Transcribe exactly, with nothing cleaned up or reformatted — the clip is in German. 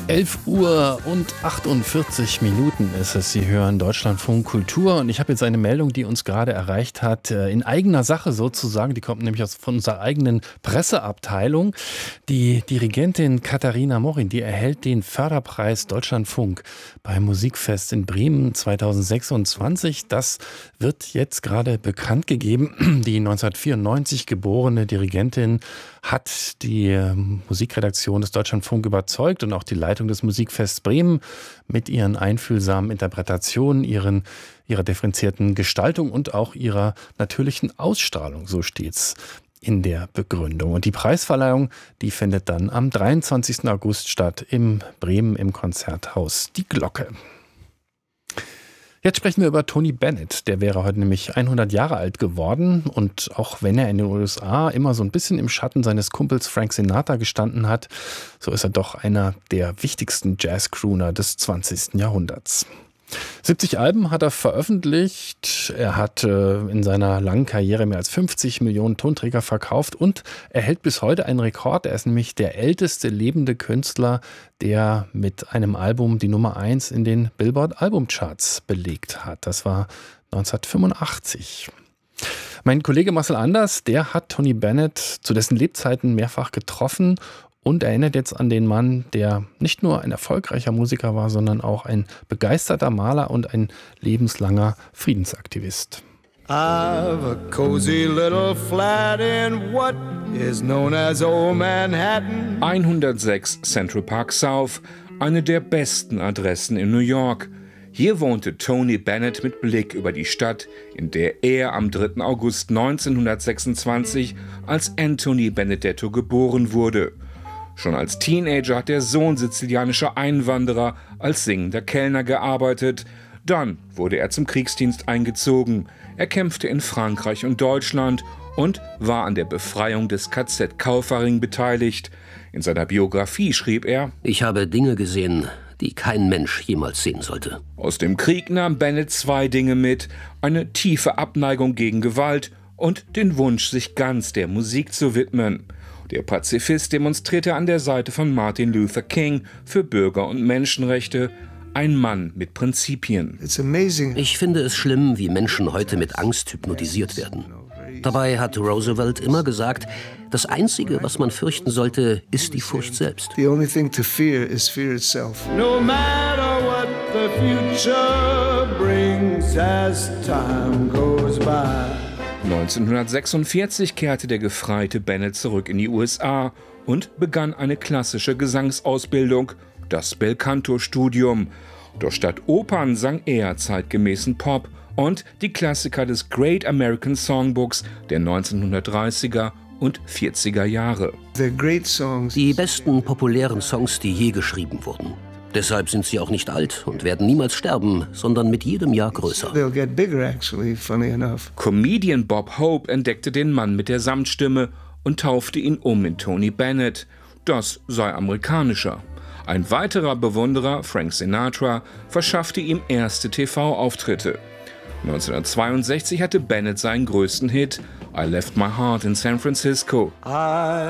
elf Uhr und achtundvierzig Minuten ist es. Sie hören Deutschlandfunk Kultur und ich habe jetzt eine Meldung, die uns gerade erreicht hat, in eigener Sache sozusagen. Die kommt nämlich aus von unserer eigenen Presseabteilung. Die Dirigentin Katharina Morin, die erhält den Förderpreis Deutschlandfunk beim Musikfest in Bremen zweitausendsechsundzwanzig. Das wird jetzt gerade bekannt gegeben. Die neunzehnhundertvierundneunzig geborene Dirigentin hat die Musikredaktion des Deutschlandfunk überzeugt und auch die Leitung des Musikfests Bremen mit ihren einfühlsamen Interpretationen, ihren, ihrer differenzierten Gestaltung und auch ihrer natürlichen Ausstrahlung. So steht's in der Begründung. Und die Preisverleihung, die findet dann am dreiundzwanzigsten August statt in Bremen im Konzerthaus Die Glocke. Jetzt sprechen wir über Tony Bennett. Der wäre heute nämlich hundert Jahre alt geworden. Und auch wenn er in den U S A immer so ein bisschen im Schatten seines Kumpels Frank Sinatra gestanden hat, so ist er doch einer der wichtigsten Jazz-Crooner des zwanzigsten Jahrhunderts. siebzig Alben hat er veröffentlicht. Er hat äh, in seiner langen Karriere mehr als fünfzig Millionen Tonträger verkauft und er hält bis heute einen Rekord. Er ist nämlich der älteste lebende Künstler, der mit einem Album die Nummer eins in den Billboard-Albumcharts belegt hat. Das war neunzehnhundertfünfundachtzig. Mein Kollege Marcel Anders, der hat Tony Bennett zu dessen Lebzeiten mehrfach getroffen und erinnert jetzt an den Mann, der nicht nur ein erfolgreicher Musiker war, sondern auch ein begeisterter Maler und ein lebenslanger Friedensaktivist. I've a cozy little flat in what is known as Old Manhattan. hundertsechs Central Park South, eine der besten Adressen in New York. Hier wohnte Tony Bennett mit Blick über die Stadt, in der er am dritten August neunzehnhundertsechsundzwanzig als Anthony Benedetto geboren wurde. Schon als Teenager hat der Sohn sizilianischer Einwanderer als singender Kellner gearbeitet. Dann wurde er zum Kriegsdienst eingezogen. Er kämpfte in Frankreich und Deutschland und war an der Befreiung des K Z Kaufering beteiligt. In seiner Biografie schrieb er: Ich habe Dinge gesehen, die kein Mensch jemals sehen sollte. Aus dem Krieg nahm Bennett zwei Dinge mit: eine tiefe Abneigung gegen Gewalt und den Wunsch, sich ganz der Musik zu widmen. Der Pazifist demonstrierte an der Seite von Martin Luther King für Bürger- und Menschenrechte. Ein Mann mit Prinzipien. Ich finde es schlimm, wie Menschen heute mit Angst hypnotisiert werden. Dabei hat Roosevelt immer gesagt, das Einzige, was man fürchten sollte, ist die Furcht selbst. The only thing to fear is fear itself. No matter what the future brings as time goes by. neunzehnhundertsechsundvierzig kehrte der gefreite Bennett zurück in die U S A und begann eine klassische Gesangsausbildung, das Belcanto-Studium. Doch statt Opern sang er zeitgemäßen Pop und die Klassiker des Great American Songbooks der neunzehnhundertdreißiger und vierziger Jahre. Die besten populären Songs, die je geschrieben wurden. Deshalb sind sie auch nicht alt und werden niemals sterben, sondern mit jedem Jahr größer. Comedian Bob Hope entdeckte den Mann mit der Samtstimme und taufte ihn um in Tony Bennett. Das sei amerikanischer. Ein weiterer Bewunderer, Frank Sinatra, verschaffte ihm erste T V-Auftritte. neunzehnhundertzweiundsechzig hatte Bennett seinen größten Hit, I Left My Heart in San Francisco.